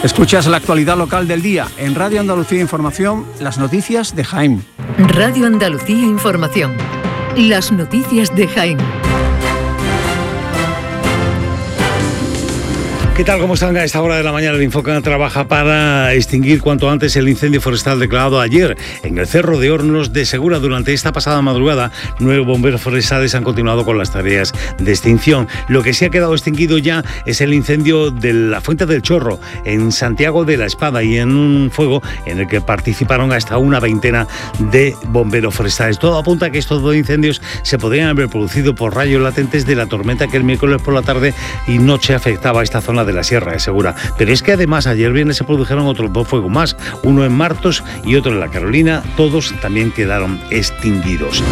Escuchas la actualidad local del día en Radio Andalucía Información, las noticias de Jaén. Radio Andalucía Información, las noticias de Jaén. ¿Qué tal? ¿Cómo están? A esta hora de la mañana el Infocan trabaja para extinguir cuanto antes el incendio forestal declarado ayer en el Cerro de Hornos de Segura. Durante esta pasada madrugada, 9 bomberos forestales han continuado con las tareas de extinción. Lo que sí ha quedado extinguido ya es el incendio de la Fuente del Chorro en Santiago de la Espada, y en un fuego en el que participaron hasta una veintena de bomberos forestales. Todo apunta a que estos dos incendios se podrían haber producido por rayos latentes de la tormenta que el miércoles por la tarde y noche afectaba a esta zona de la Sierra de Segura. Pero es que además ayer viernes se produjeron otros dos fuegos más, uno en Martos y otro en La Carolina. Todos también quedaron extinguidos.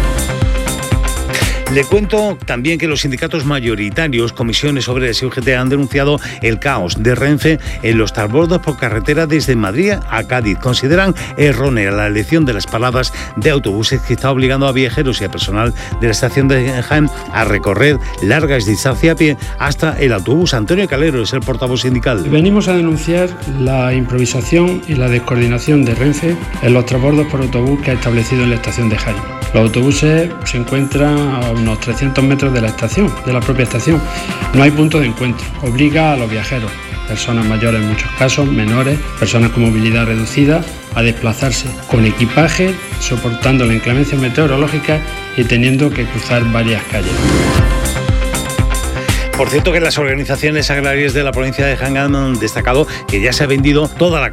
Le cuento también que los sindicatos mayoritarios, comisiones obreras y UGT han denunciado el caos de Renfe en los transbordos por carretera desde Madrid a Cádiz. Consideran errónea la elección de las paradas de autobuses que está obligando a viajeros y a personal de la estación de Jaén a recorrer largas distancias a pie hasta el autobús. Antonio Calero es el portavoz sindical. Venimos a denunciar la improvisación y la descoordinación de Renfe en los transbordos por autobús que ha establecido en la estación de Jaén. Los autobuses se encuentran a unos 300 metros de la estación, de la propia estación. No hay punto de encuentro. Obliga a los viajeros, personas mayores en muchos casos, menores, personas con movilidad reducida, a desplazarse con equipaje, soportando la inclemencia meteorológica y teniendo que cruzar varias calles. Por cierto, que las organizaciones agrarias de la provincia de Jaén han destacado que ya se ha vendido toda la